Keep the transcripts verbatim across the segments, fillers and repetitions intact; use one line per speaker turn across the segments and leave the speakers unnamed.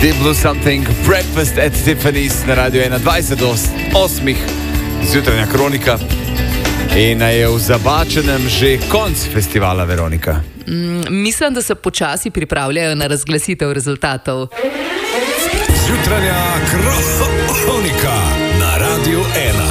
Deep Blue Something, Breakfast at Tiffany's na Radio ena dvajset do osmih, zjutranja kronika. In je v Zabačenem že konc festivala, Veronika.
Mm, mislim, da se počasi pripravljajo na razglasitev rezultatov.
Zjutranja kronika na Radio ena.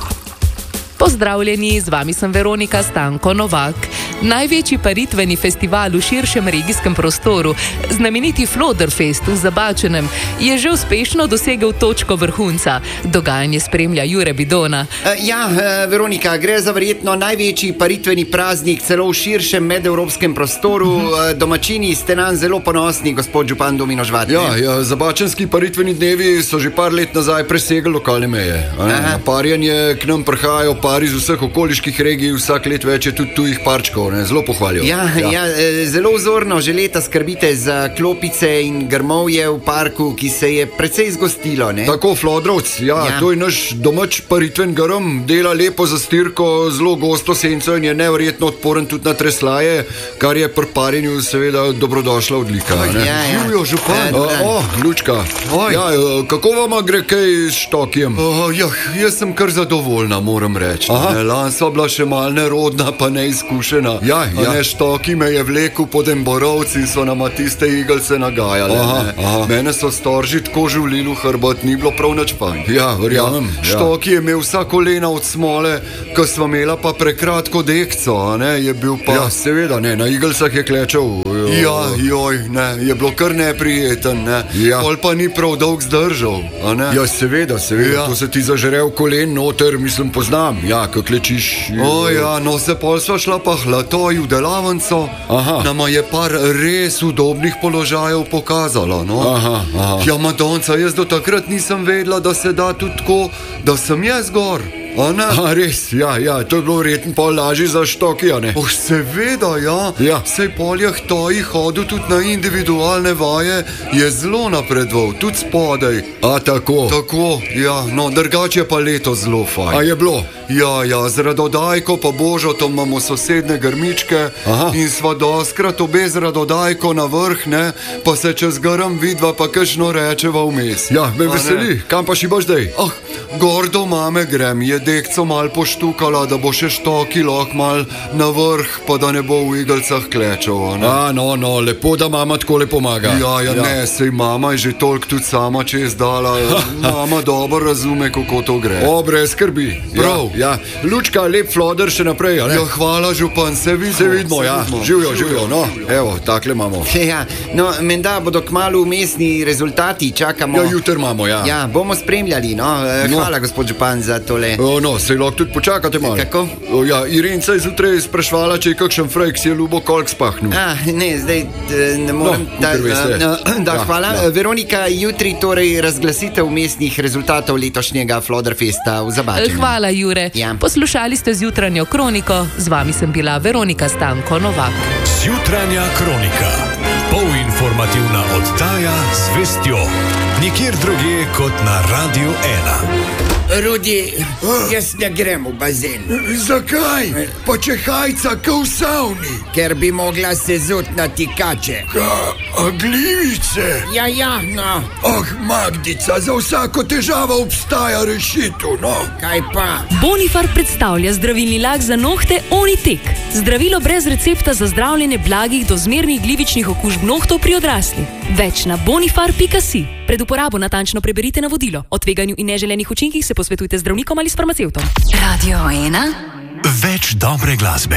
Pozdravljeni, z vami sem Veronika Stanko Novak. Največji paritveni festival v širšem regijskem prostoru, znameniti Floderfest v Zabačenem, je že uspešno dosegel točko vrhunca. Dogajanje spremlja Jure Bidona.
Ja, Veronika, gre za verjetno največji paritveni praznik celo v širšem medevropskem prostoru. Domačini ste nam zelo ponosni, gospod župan Domino Žvat.
Ja, ja, zabačenski paritveni dnevi so že par let nazaj presegli lokalne meje. Na parjanje k nam prihajajo pari iz vseh okoliških regij, vsak let več je tudi tujih parčkov. Ne, zelo pohvalijo.
Ja, ja. Ja, zelo vzorno že leta skrbite za klopice in grmovje v parku, ki se je precej zgostilo. Ne?
Tako, Flodrovc, ja, ja. To je naš domač paritven grm, dela lepo za stirko, zelo gosto senco in je neverjetno odporen tudi na treslaje, kar je pri parjenju seveda dobrodošla odlika.
Oj,
ne?
Ja, ja.
Živijo, župan.
Ja,
o, o, Lučka. Ja, kako vama gre kaj s Štokijem?
O, ja, jaz sem kar zadovoljna, moram reči. Lan sva bila še mal nerodna, pa neizkušena.
Ja, ja.
Ne, Štoki me je vlekel pod Emborovci in so nama tiste igelce nagajale.
Aha, aha.
Mene so storži tako živlili v hrbet, ni bilo prav nič fajn.
Ja, verjamem.
Ja. Štoki je imel vsa kolena od smole, ko sva imela pa prekratko dekco, a ne, je bil pa...
Ja, seveda, ne, na igelcah je klečal.
Ja, joj, ne, je bilo kar neprijeten, ne.
Ja.
Pol pa ni prav dolg zdržal, a ne.
Ja, seveda, seveda,
Ja.
to se ti zažere v kolen noter, mislim, poznam. Ja, ko klečiš...
O ja, no se pol sva šla pa hlatoj v delavnico.
Aha.
Nama je par res udobnih položajev pokazala, no.
Aha, aha.
Ja, Madonca, jaz do takrat nisem vedela, da se da tudi tako, da sem jaz gor, a ne?
A, res, ja, ja, to je bilo verjetno pol lažje za Štoki, a ne?
Oh, seveda, ja.
Ja.
Sej poljah toji hodil tudi na individualne vaje, je zelo napredoval, tudi spodaj.
A, tako.
Tako, ja, no, drugače pa leto zelo fajn.
A je bilo?
Ja, ja, z Radodajko pa Božotom imamo sosedne grmičke.
Aha.
In sva doskrat obe z Radodajko na vrh, ne, pa se čez grm vidva pa kakšno rečeva vmes.
Ja, me
A
veseli.
ne?
Kam pa še boš zdaj?
Ah, gor do mame grem, je dekco mal poštukala, da bo še Štoki lahko mal na vrh, pa da ne bo v igelcah klečal, a ne.
A, no, no, lepo, da mama tako le pomaga.
Ja, ja, ja, ne, sej mama je že toliko tudi sama čez dala. Mama dobro razume, kako to gre.
O, brez skrbi.
Prav.
Ja, ja. Lučka, lep floder še naprej, a ne?
Ja, hvala, župan, se vidimo.
Se vidimo, ja. Živijo, živijo, no. Evo, takle imamo.
Ja, no, menda bodo kmalu umestni rezultati, čakamo.
Ja, jutr imamo, ja.
Ja, bomo spremljali, no.
No.
Hvala, gospod župan, za tole.
O, no, sej lahko tudi počakate malo.
Kako?
O, ja, Irenca je zjutraj sprašvala, če je kakšen frajk si je ljubo kolik spahnil.
A, ne, zdaj eh, ne morem.
No, kakor veste.
da, da,
Ja,
hvala.
ja.
Veronika, jutri torej razglasitev umestnih rezultatov letošnjega Floderfesta v Zabačenem.
Hvala, Jure.
Ja.
Poslušali ste zjutranjo kroniko, z vami sem bila Veronika Stanko Novak.
Zjutranja kronika. Polinformativna oddaja z vestjo. Nikjer drugje kot na Radio ena.
Rudi, jaz ne grem v bazen,
Zakaj? Pa če hajca kao v savni.
ker bi mogla se zut na tikače.
A glivice?
Ja, ja, no,
Ah, Magdica, za vsako težavo obstaja rešitev, no.
kaj pa?
Bonifar predstavlja zdravilni lak za nohte Onitek. Zdravilo brez recepta za zdravljenje blagih do zmernih glivičnih okužb nohtov pri odraslih. Več na bonifar pika si. Pred uporabo natančno preberite navodilo. O tveganju in neželenih učinkih se posvetujte z zdravnikom ali s farmacevtom.
Več dobre glasbe.